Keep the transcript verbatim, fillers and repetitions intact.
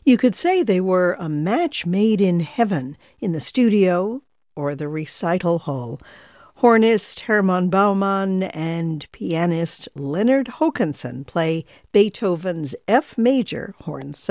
You could say they were a match made in heaven in the studio or the recital hall. Hornist Hermann Baumann and pianist Leonard Hokanson play Beethoven's F major horn